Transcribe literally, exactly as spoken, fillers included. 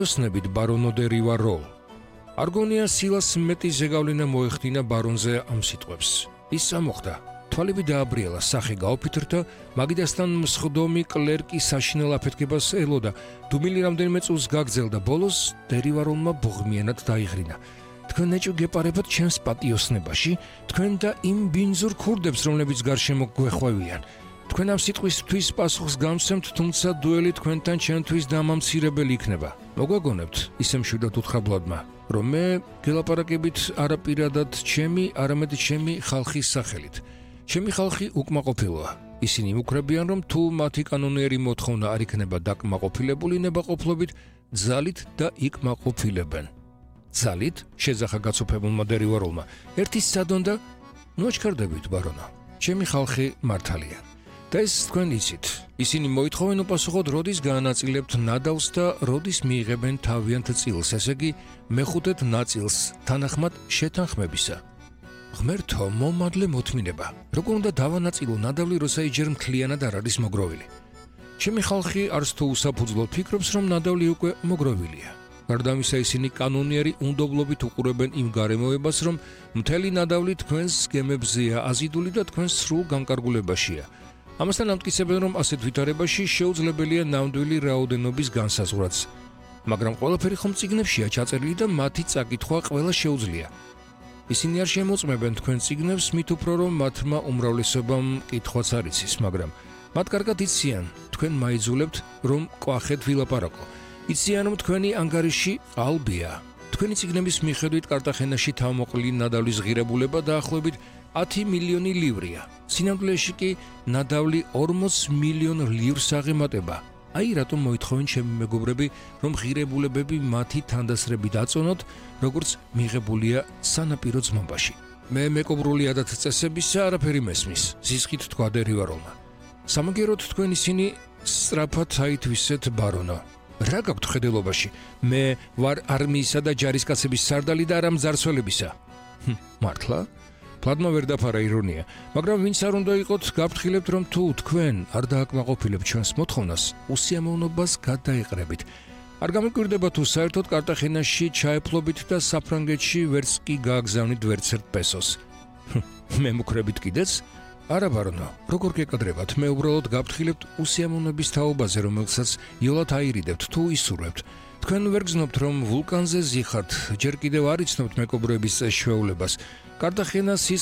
ოსნებით ბარონო დე რივაროლ. არგონია სილას მეტი ზეგავლენა მოეხდინა ბარონზე ამ სიტყვებს. ის ამოხდა. თვალები დააბრიალა, სახე გაუფითრდა, მაგიდასთან მსხდომი კლერკი საშინელ აფეთქებას ელოდა. დუმილი რამდენიმე წუთს გაგრძელდა, ბოლოს დე რივაროლმა ბუღმიანად დაიღრინა. თქვენ ეჭვ გეპარებათ ჩემს პატიოსნებაში, თქვენ და იმ ბინძურ ქურდებს, რომლებიც გარშემო გვეხვევიან. თქვენ ამ სიტყვისთვის პასუხს გამცემთ, თუმცა დუელი თქვენთან ჩემთვის დამამცირებელი იქნება. მოგვაგონებთ, ისე მშვიდად უთხრა ბლადმა, რომ მე გელაპარაკებით არა პირადად ჩემი, არამედ ჩემი ხალხის სახელით. ჩემი ხალხი უკმაყოფილოა. ისინი მუქრებიან, რომ თუ მათი კანონიერი მოთხოვნა არ იქნება დაკმაყოფილებული ნებაყოფლობით, ძალით და იკმაყოფილებენ. ძალით შეძახა გაცოფებულმა დე რივაროლმა. ერთი სადონდა, ნუ აჩქარდებით, ბარონო. ჩემი ხალხი მართალია. და ეს თქვენ იცით. ისინი მოითხოვენ უპასუხოდ, როდის გაანაწილებთ ნადავლს და როდის მიიღებენ თავიანთ წილს, ესე იგი მეხუთედ ნაწილს თანახმად შეთანხმებისა. ღმერთო, მომადლე მოთმინება. როგორ უნდა დავანაწილო ნადავლი, როცა იჯერ მთლიანად არ არის მოგროვილი? ჩემი ხალხი არც თუ უსაფუძვლოდ ფიქრობს, რომ ნადავლი უკვე მოგროვილია. გარდა ამისა, ისინი კანონიერი უნდობლობით უყურებენ იმ გარემოებას, რომ მთელი ნადავლი თქვენს გემებზეა აზიდული და თქვენს სრულ განკარგულებაშია. ამასთან ამტკიცებენ, რომ ასეთ ვითარებაში შეუძლებელია ნამდვილი რაოდენობის განსაზღვრაც. მაგრამ ყველაფერი ხომ წიგნებშია ჩაწერილი და მათი წაკითხვა ყველა შეუძლია. ისინი არ შემოწმებენ თქვენ წიგნებს, მით უფრო რომ მათმა უმრავლესობამ კითხვაც არ იცის, მაგრამ მათ კარგად იციან, თქვენ მაიძულებთ, რომ კვახეთ ვილაპარაკო. იციან, რომ თქვენი ანგარიში ყალბია. თქვენი წიგნების მიხედვით კარტახენაში თავმოყრილი ნადავლის ღირებულება დაახლოებით ათი მილიონი ლივრია. სინამდვილეში კი ნადავლი ორმოც მილიონ ლივრს აღემატება. აი რატომ მოითხოვენ ჩემი მეგობრები, რომ ღირებულებები მათი თანდასრებით აწონოთ, როგორც მიღებულია სანაპირო ძმობაში. მე მეკობრული ადათ-წესებისა არაფერი მესმის, ზიზღით თქვა დე რივაროლმა. სამაგიეროდ თქვენ ისინი სწრაფად აითვისეთ, ბარონო. რა გაქვთ ხედელობაში? მე ვარ არმიისა და ჯარისკაცების სარდალი და არა მძარცველებისა. მართლა? ბლადმა ვერ დაფარა ირონია, მაგრამ ვინც არ უნდა იყოთ, გაფრთხილებთ, რომ თუ თქვენ არ დააკმაყოფილებთ ჩვენს მოთხოვნას, უსიამოვნობას გადაიყრებით. არ გამიკვირდება თუ საერთოდ კარტახენაში ჩაეფლობით და საფრანგეთში ვერც კი გააგზავნით ვერცერთ პესოს. მე მუქრებით კიდეც? არა, ბარონო, როგორ გეკადრებათ? მე უბრალოდ გაფრთხილებთ უსიამოვნების თაობაზე, რომელსაც იოლად აირიდებთ თუ ისურვებთ. თქვენ ვერ გზნობთ, რომ ვულკანზე ზიხართ, ჯერ კიდევ არ იცნობთ მეკობრეების წეს-ჩვეულებას. კარტახენას ის